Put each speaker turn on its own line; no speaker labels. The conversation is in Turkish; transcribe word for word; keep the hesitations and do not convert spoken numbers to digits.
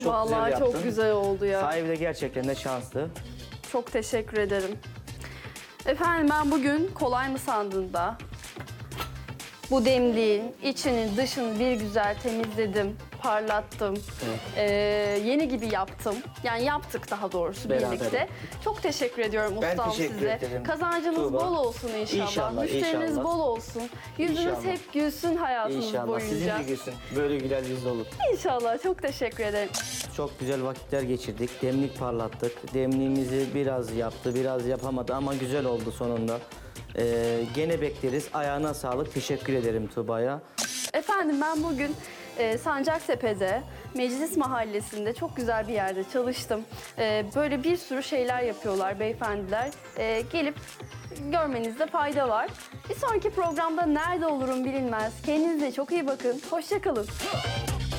Çok
Vallahi
güzel
çok
yaptın.
güzel oldu ya.
Sahibi de gerçekten de şanslı.
Çok teşekkür ederim. Efendim ben bugün kolay mı sandığında bu demliğin içini dışını bir güzel temizledim, parlattım.
Evet.
Ee, yeni gibi yaptım. Yani yaptık daha doğrusu
Beraber.
birlikte. Çok teşekkür ediyorum
Ben
ustam
teşekkür
size.
ederim.
Kazancınız
Tuğba.
bol olsun inşallah.
İnşallah,
Müşteriniz
inşallah.
bol olsun. Yüzünüz
İnşallah.
hep gülsün hayatınız
İnşallah.
boyunca.
Sizin de gülsün. Böyle güler yüzlü olur.
İnşallah. Çok teşekkür ederim.
Çok güzel vakitler geçirdik. Demlik parlattık. Demliğimizi biraz yaptı, biraz yapamadı ama güzel oldu sonunda. Ee, gene bekleriz. Ayağına sağlık. Teşekkür ederim Tuğba'ya.
Efendim ben bugün e, Sancaktepe'de, Meclis Mahallesi'nde çok güzel bir yerde çalıştım. E, böyle bir sürü şeyler yapıyorlar beyefendiler. E, gelip görmenizde fayda var. Bir sonraki programda nerede olurum bilinmez. Kendinize çok iyi bakın. Hoşça kalın.